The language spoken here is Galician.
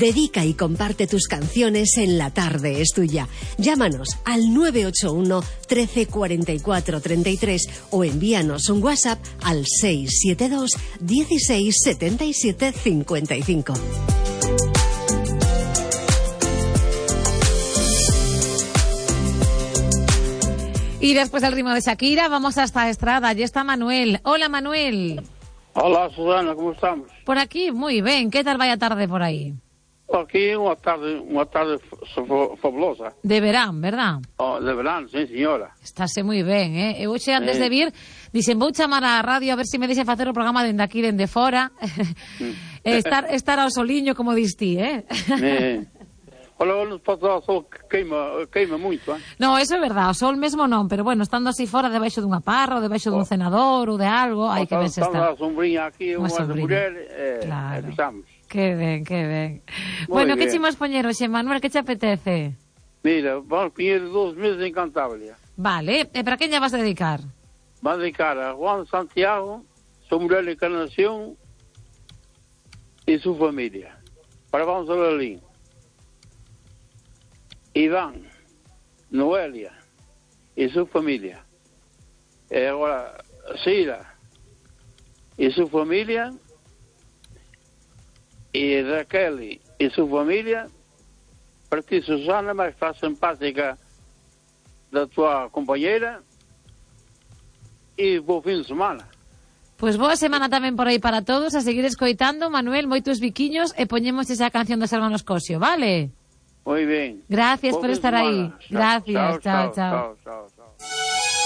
Dedica y comparte tus canciones en La Tarde es Tuya. Llámanos al 981 13 44 33 o envíanos un WhatsApp al 672 16 77 55. Y después del ritmo de Shakira, vamos hasta Estrada. Allí está Manuel. Hola, Manuel. Hola, Susana, ¿cómo estamos? Por aquí, muy bien. ¿Qué tal vaya tarde por aí? Aquí uma tarde fabulosa. De verán, verdad? Oh, de verán, sí, señora. Estáse moi ben, Eu hoxe, antes de vir, dixen, vou chamar á radio a ver se me deixa facer o programa dende aquí, dende fora. estar ao soliño, como dis ti, Olha, nos pasa o sol queima moito, No, eso é verdad, o sol mesmo non, pero bueno, estando así fora debaixo dunha parra, ou debaixo dun cenador, ou de algo, hai que verse estar. Estando a sombrinha aquí, unha muller, claro. pisamos. Que ben, que ben. Bueno, que chimos poñer hoxe, Manuel, que che apetece? Mira, vamos poñer 2 meses en Cantabria. Vale, e para quen lle vas a dedicar? Va a dedicar a Juan Santiago, su mujer Encarnación y su familia. Para Vamos a Berlín. Iván, Noelia y su familia. Ahora, Sila y su familia. Y Raquel y su familia. Para ti, Susana, más simpática de tu compañera. E bo fin de semana. Pois boa semana tamén por aí para todos. A seguir escoitando, Manuel, moitos biquiños e poñemos esa canción dos hermanos Cosio, vale? Muy bien. Gracias por estar aí. Gracias, chao.